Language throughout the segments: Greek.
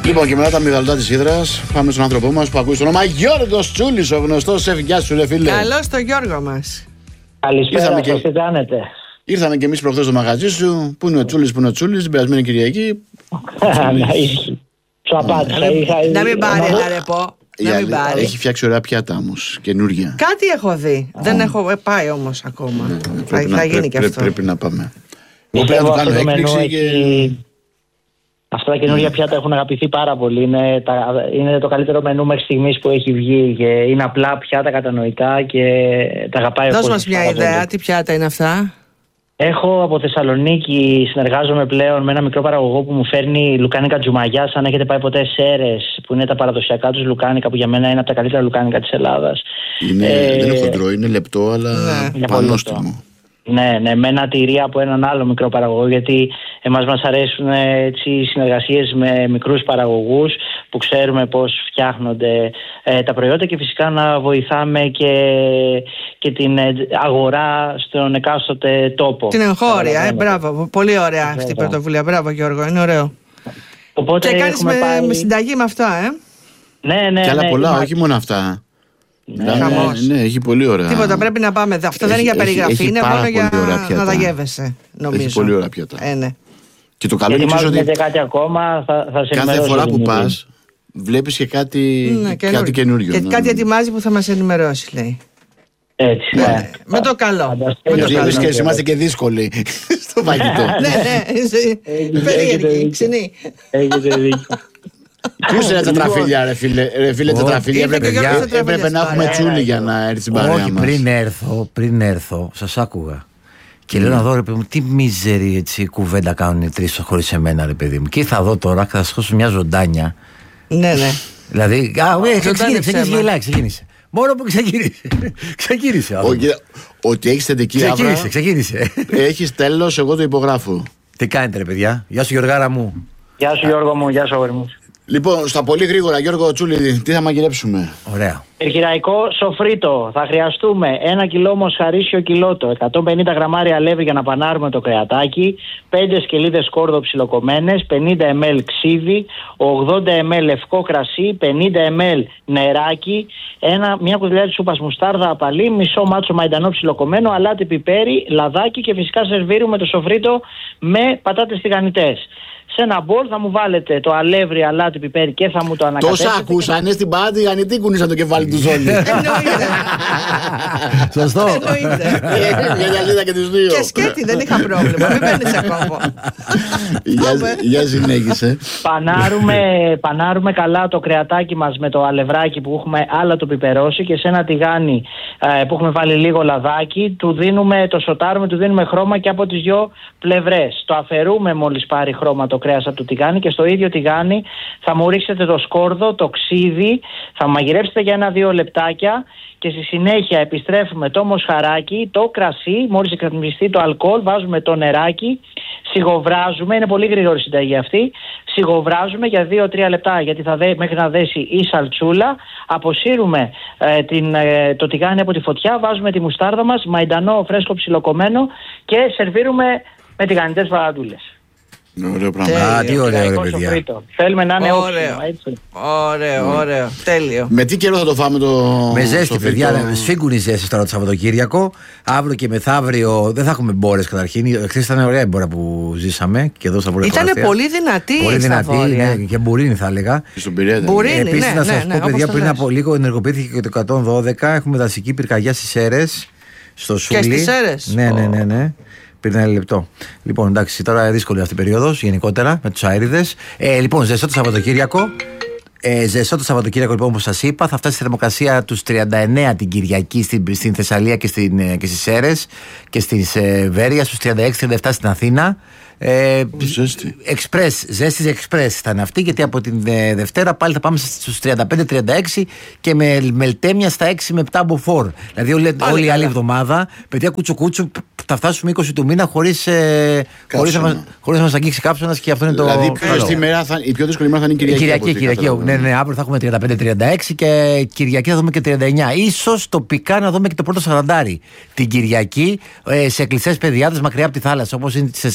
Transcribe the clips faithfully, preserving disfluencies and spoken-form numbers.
Λοιπόν, και μετά τα μυγδαλωτά της Ύδρας, πάμε στον άνθρωπό μας που ακούει το όνομα Γιώργος Τσούλης, ο γνωστός σεφ. Γεια σου, ρε φίλε. Καλώς το Γιώργο μας. Καλησπέρα σας, και... τι κάνετε? Ήρθαμε και εμείς προχθές στο μαγαζί σου. Πού είναι ο Τσούλης, πού είναι ο Τσούλης, την περασμένη Κυριακή. Σου απάντησα. Να μην πάρει ένα ρεπό. Να μην πάρει. Έχει φτιάξει ωραία πιάτα όμως, καινούργια. Κάτι έχω δει. Δεν έχω πάει όμως ακόμα. Θα γίνει και αυτό. Πρέπει να πάμε. Εγώ πρέπει να το κάνω έκπληξη και... Αυτά τα καινούργια πιάτα έχουν αγαπηθεί πάρα πολύ. Είναι, τα, είναι το καλύτερο μενού μέχρι στιγμής που έχει βγει. Και είναι απλά πιάτα κατανοητά και τα αγαπάει ο κόσμος. Δώσ' μας μια ιδέα, πολύ. Τι πιάτα είναι αυτά? Έχω από Θεσσαλονίκη, συνεργάζομαι πλέον με ένα μικρό παραγωγό που μου φέρνει λουκάνικα Τζουμαγιάς. Αν έχετε πάει ποτέ Σέρες, που είναι τα παραδοσιακά τους λουκάνικα, που για μένα είναι από τα καλύτερα λουκάνικα της Ελλάδας. Είναι, ε, δεν είναι χοντρό, είναι λεπτό, αλλά ναι, πανόστιμο. Ναι, ναι, με ένα τυρί από έναν άλλο μικρό παραγωγό, γιατί εμάς μας αρέσουν έτσι οι συνεργασίες με μικρούς παραγωγούς που ξέρουμε πώς φτιάχνονται ε, τα προϊόντα και φυσικά να βοηθάμε και, και την αγορά στον εκάστοτε τόπο. Την εγχώρια, ε, μπράβο, πολύ ωραία αυτή η πρωτοβουλία, μπράβο Γιώργο, είναι ωραίο. Οπότε και κάνεις με, πάει... με συνταγή με αυτά, ε. Ναι, ναι, και άλλα ναι, πολλά, ναι, όχι μόνο αυτά. Ναι, ναι, ναι, έχει πολύ ωραία. Τίποτα, πρέπει να πάμε. Αυτό δεν είναι για περιγραφή, έχει, έχει είναι μόνο για να τα γεύεσαι, νομίζω. Έχει πολύ ωραία πιάτα. Ε, ναι. Και το καλό είναι ότι κάτι ακόμα, θα, θα σε κάθε φορά που πας βλέπεις και κάτι, ναι, κάτι καινούριο. Και ναι, κάτι ετοιμάζει που θα μας ενημερώσει, λέει. Έτσι, ναι. Ναι, με το καλό. Γιατί εμείς και είμαστε και δύσκολοι στο φαγητό. Ναι, ναι, περίεργη, ξενή. Έχετε δίκιο. Πού είναι τα τετραφίλια, ρε φίλε, ρε φίλε, τετραφίλια. Έπρεπε να έχουμε Τσούλη για να έρθει στην παρέα μας. Όχι, πριν έρθω, πριν έρθω, σας άκουγα. Και λέω να δω, ρε παιδί μου, τι μίζερη έτσι κουβέντα κάνουν οι τρεις χωρίς εμένα, ρε παιδί μου. Και ήρθα εδώ τώρα και θα σας χώσω μια ζωντάνια. Ναι, ναι. Δηλαδή, ξεκίνησε, γελάει, ξεκίνησε. Μόνο που ξεκίνησε. Ξεκίνησε. Ότι έχεις θετική άβρα. Ξεκίνησε, ξεκίνησε. Έχεις τέλος, εγώ το υπογράφω. Τι κάνετε, ρε παιδιά? Γεια σου, Γιωργάρα μου. Γεια σου, Γιώργο μου, γεια σου, αγόρι μου. Λοιπόν, στα πολύ γρήγορα, Γιώργο Τσούλη, τι θα μαγειρέψουμε? Ωραία. Εργυραϊκό σοφρίτο. Θα χρειαστούμε ένα κιλό μοσχαρίσιο κιλότο, εκατόν πενήντα γραμμάρια αλεύρι για να πανάρουμε το κρεατάκι, πέντε σκελίδες σκόρδο ψιλοκομμένες, πενήντα μιλιλίτρα ξύδι, ογδόντα μιλιλίτρα λευκό κρασί, πενήντα μιλιλίτρα νεράκι, ένα, μια κουταλιά της σούπας μουστάρδα απαλή, μισό μάτσο μαϊντανό ψιλοκομμένο, αλάτι πιπέρι, λαδάκι και φυσικά σερβίρουμε το σοφρίτο με πατάτες τηγανιτές. Σε ένα μπολ θα μου βάλετε το αλεύρι, αλάτι, πιπέρι και θα μου το ανακατέψετε. Τόσα ακούσα, είναι στην πάτη γανιτή κουνήσαν το κεφάλι του όλοι. Σωστό. Εννοείται. και τους δύο. Και σκέτη, δεν είχα πρόβλημα, μην παίρνεις ακόμα. Για συνέχισε. Πανάρουμε καλά το κρεατάκι μας με το αλευράκι που έχουμε άλλα το πιπερώσει και σε ένα τηγάνι που έχουμε βάλει λίγο λαδάκι, του δίνουμε, το σοτάρουμε, του δίνουμε χρώμα και από τις δυο πλευρές. Το αφαιρούμε μόλις πάρει χρώμα το κρέας από το τηγάνι και στο ίδιο τηγάνι θα μου ρίξετε το σκόρδο, το ξύδι, θα μαγειρέψετε για ένα-δύο λεπτάκια και στη συνέχεια επιστρέφουμε το μοσχαράκι, το κρασί, μόλις εκκρεμιστεί το αλκοόλ, βάζουμε το νεράκι, σιγοβράζουμε, είναι πολύ γρήγορη συνταγή αυτή, σιγοβράζουμε για δύο-τρία λεπτά γιατί θα δέ, μέχρι να δέσει η σαλτσούλα, αποσύρουμε ε, την, ε, το τηγάνι από τη φωτιά, βάζουμε τη μουστάρδα μας, μαϊντανό φρέσκο ψιλοκομμένο και σερβίρουμε με τηγανιτές βαραντούλες. Ωραίο πράγμα. Α, τι ωραίο, ρε παιδιά. Θέλουμε να είναι ωραίο. έτσι. Ωραίο, ωραίο. Τέλειο. Με τι καιρό θα το φάμε το. Με ζέστη, παιδιά. Σφίγγουν οι ζέστες τώρα το Σαββατοκύριακο. Αύριο και μεθαύριο δεν θα έχουμε μπόρες καταρχήν. Χθες ήταν ωραία η μπόρα που ζήσαμε και εδώ στα Βόρεια Χωριά. Ήταν πολύ δυνατή. Πολύ δυνατή, ναι, και μπουρίνη θα έλεγα. Στον Πειραιά. Επίσης να σας πω, παιδιά, πριν από λίγο ενεργοποιήθηκε και το εκατόν δώδεκα. Έχουμε δασική πυρκαγιά στις Σέρρες. Στο Σούλι. Και στις Σέρρες. Ναι, ναι, ναι, ναι. Πριν ένα λεπτό. Λοιπόν, εντάξει, τώρα δύσκολη αυτή η περίοδος γενικότερα με τους αέριδες. Ε, λοιπόν, ζεστό το Σαββατοκύριακο. Ε, ζεστό το Σαββατοκύριακο, λοιπόν, όπως σας είπα, θα φτάσει στη θερμοκρασία τους τριάντα εννέα την Κυριακή στην, στην Θεσσαλία και, στην, και στις Σέρρες και στις ε, Βέρεια, στους τριάντα έξι τριάντα επτά στην Αθήνα. Ε, ζέστη. Εξπρές, ζέστης εξπρές θα είναι αυτή, γιατί από την ε, Δευτέρα πάλι θα πάμε στους τριάντα πέντε τριάντα έξι και με μελτέμια στα έξι με επτά μποφόρ. Δηλαδή όλη, όλη η άλλη εβδομάδα, παιδιά, κούτσου κούτσου, θα φτάσουμε είκοσι του μήνα χωρίς, ε, χωρίς, να, χωρίς να μας αγγίξει κάψονας και αυτό είναι το. Δηλαδή η, μέρα θα, η πιο δύσκολη μέρα θα είναι η Κυριακή. Κυριακή, Κυριακή. Ναι, ναι, αύριο θα έχουμε τριάντα πέντε τριάντα έξι και Κυριακή θα δούμε και τριάντα εννέα. Ίσως τοπικά να δούμε και το πρώτο σαραντάρι την Κυριακή ε, σε κλειστές πεδιάδες μακριά από τη θάλασσα, όπως είναι τη Θεσσαλία,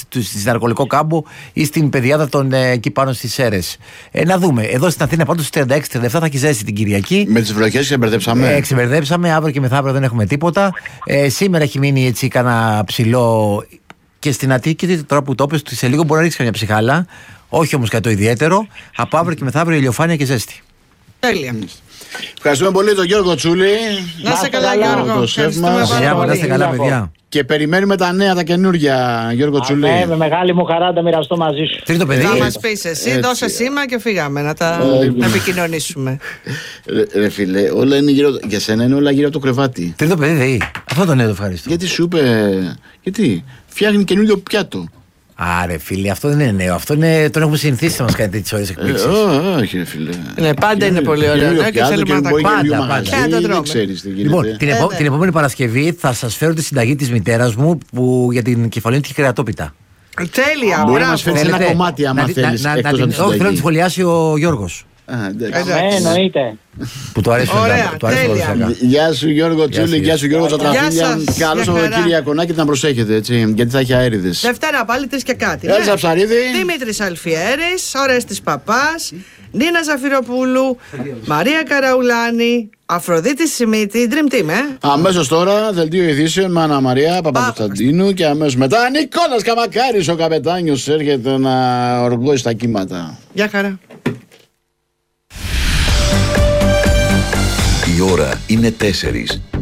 στη Ναρκολικό Κάμπο ή στην πεδιάδα των ε, εκεί πάνω στις Σέρρες. Ε, να δούμε. Εδώ στην Αθήνα πάντως τριάντα έξι τριάντα επτά θα έχει ζέστη την Κυριακή. Με τις βροχές ξεμπερδέψαμε. Ε, ξεμπερδέψαμε. Αύριο και μεθαύριο δεν έχουμε τίποτα. Ε, σήμερα έχει μείνει έτσι κανένα ψηλό. Και στην Αττική, τώρα που το είπες, σε λίγο μπορεί να ρίξει καμιά ψυχάλα. Όχι όμως κάτι το ιδιαίτερο. Από αύριο και μεθαύριο ηλιοφάνεια και ζέστη. Τέλεια. Ευχαριστούμε πολύ τον Γιώργο Τσούλη. Να είστε καλά, Γιώργο. Το σεφ μας. Να είστε καλά, παιδιά. Και περιμένουμε τα νέα, τα καινούργια, Γιώργο Τσούλη. Ναι, με μεγάλη μου χαρά να τα μοιραστώ μαζί σου. Τρίτο παιδί. Θα μας πεις εσύ, έτσι. Δώσε σήμα και φύγαμε να τα να επικοινωνήσουμε. Ρε, ρε φίλε, όλα είναι γύρω, για σένα είναι όλα γύρω από το κρεβάτι. Τρίτο παιδί δεν είναι. Αυτό το νέο το ευχαριστώ. Γιατί σου είπε, γιατί φτιάχνει καινούριο πιάτο. Άρε φίλε, αυτό δεν είναι νέο. Αυτό είναι, τον έχουμε συνηθίσει να μας κάνει τέτοιες ώρες εκπλήξεις. Ε, όχι ρε φίλε. Ναι, πάντα είναι πολύ ωραίο. Ναι, και θέλουμε να τα κάνουμε. Λοιπόν, την, επό, την επόμενη Παρασκευή θα σας φέρω τη συνταγή της μητέρας μου που, για την κεφαλαιονική κρεατόπιτα. Τέλεια, μπορεί να μας φέρεις ένα κομμάτι άμα θέλεις. Όχι, θέλω να τη σχολιάσει ο Γιώργος. Ναι, εννοείται. Που το αρέσει ο Γεια σου Γιώργο Τσούλη, γεια σου Γιώργο Τσατραφίλια. Καλώς ο κύριε Ακονάκη, να προσέχετε έτσι, γιατί θα έχει αέριδες. Δευτέρα πάλι τρεις και κάτι. Έλσα Ψαρίδη. Δημήτρης Αλφιέρης, Ορέστης Παπάς, Νίνα Ζαφυροπούλου, Μαρία Καραουλάνη, Αφροδίτη Σιμίτη, Dream Team, ε. Αμέσως τώρα δελτίο ειδήσεων με Αννα Μαρία Παπακοσταντίνου και αμέσως μετά Νικόλας Καμακάρης, ο καπετάνιος, έρχεται να οργώσει τα κύματα. Γεια χαρά. Η ώρα είναι τέσσερις.